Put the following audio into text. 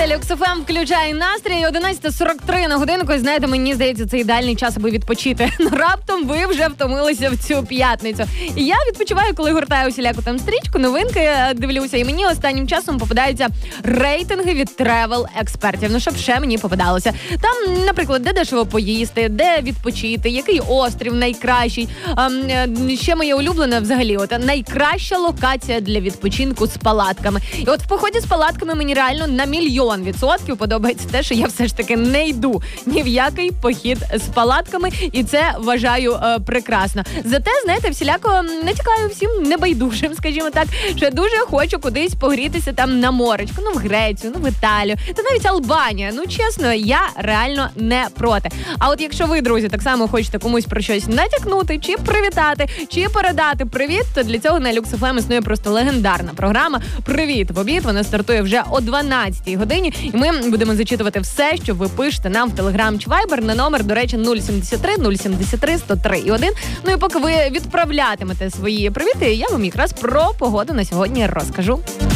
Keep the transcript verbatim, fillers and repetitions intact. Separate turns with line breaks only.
Це Люкс еф ем включає настрій. одинадцята сорок три на годинку. І знаєте, мені здається, це ідеальний час, аби відпочити. Ну, раптом ви вже втомилися в цю п'ятницю. І я відпочиваю, коли гортаю усіляку там стрічку, новинки дивлюся. І мені останнім часом попадаються рейтинги від тревел-експертів. Ну, щоб ще мені попадалося. Там, наприклад, де дешево поїсти, де відпочити, який острів найкращий. Ем, ще моє улюблене взагалі, от найкраща локація для відпочинку з палатками. І от в поході з палатками мені реально на мільйон відсотків подобається те, що я все ж таки не йду ні в який похід з палатками, і це вважаю е, прекрасно. Зате, знаєте, всіляко натякаю всім небайдужим, скажімо так, що я дуже хочу кудись погрітися там на моречку, ну в Грецію, ну в Італію, та навіть Албанія. Ну, чесно, я реально не проти. А от якщо ви, друзі, так само хочете комусь про щось натякнути, чи привітати, чи передати привіт, то для цього на Люкс еф ем існує просто легендарна програма «Привіт в обід». Вона стартує вже о дванадцятій годині, і ми будемо зачитувати все, що ви пишете нам в Телеграм чи Вайбер на номер, до речі, нуль сімдесят три нуль сімдесят три сто три і один. Ну і поки ви відправлятимете свої привіти, я вам якраз про погоду на сьогодні розкажу.